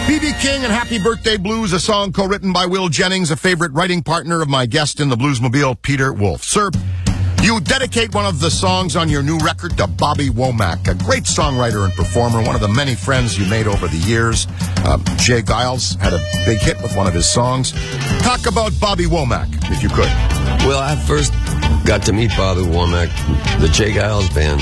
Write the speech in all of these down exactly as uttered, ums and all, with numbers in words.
B B King and Happy Birthday Blues, a song co-written by Will Jennings, a favorite writing partner of my guest in the Bluesmobile, Peter Wolf. Sir, you dedicate one of the songs on your new record to Bobby Womack, a great songwriter and performer, one of the many friends you made over the years. Uh, Jay Giles had a big hit with one of his songs. Talk about Bobby Womack, if you could. Well, I first got to meet Bobby Womack, the Jay Giles band.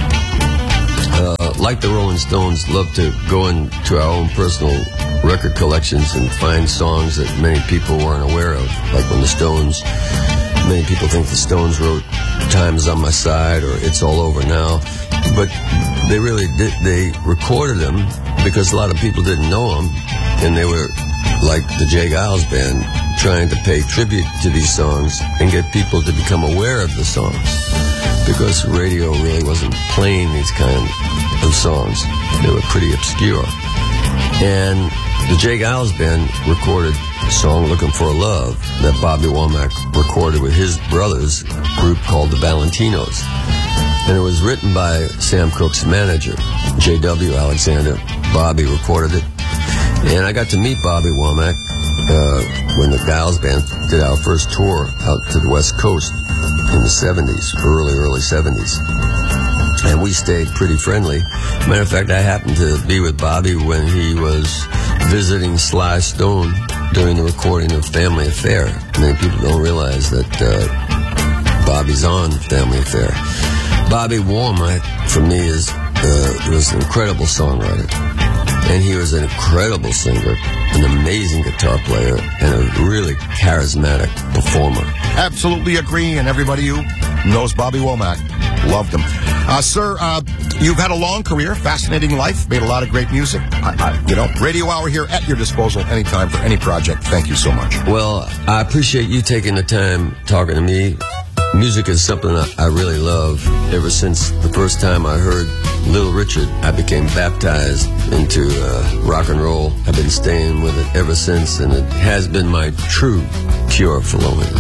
Uh, like the Rolling Stones, love to go into our own personal record collections and find songs that many people weren't aware of. Like when the Stones, many people think the Stones wrote Time Is On My Side or It's All Over Now, but they really did. They recorded them because a lot of people didn't know them, and they were, like the Jay Giles band, trying to pay tribute to these songs and get people to become aware of the songs, because radio really wasn't playing these kind of songs. They were pretty obscure. And the Jay Giles band recorded a song, Looking for a Love, that Bobby Womack recorded with his brothers, a group called the Valentinos. And it was written by Sam Cooke's manager, J W Alexander. Bobby recorded it. And I got to meet Bobby Womack uh, when the Giles band did our first tour out to the West Coast in the seventies, early, early seventies. And we stayed pretty friendly. Matter of fact, I happened to be with Bobby when he was visiting Sly Stone during the recording of Family Affair. Many people don't realize that uh, Bobby's on Family Affair. Bobby Womack, for me, is uh, was an incredible songwriter. And he was an incredible singer, an amazing guitar player, and a really charismatic performer. Absolutely agree, and everybody who knows Bobby Womack loved him. Uh, sir, uh, you've had a long career, fascinating life, made a lot of great music. I, I, you know, Radio Hour here at your disposal anytime for any project. Thank you so much. Well, I appreciate you taking the time talking to me. Music is something I really love. Ever since the first time I heard Little Richard, I became baptized into uh, rock and roll. I've been staying with it ever since, and it has been my true cure for loneliness.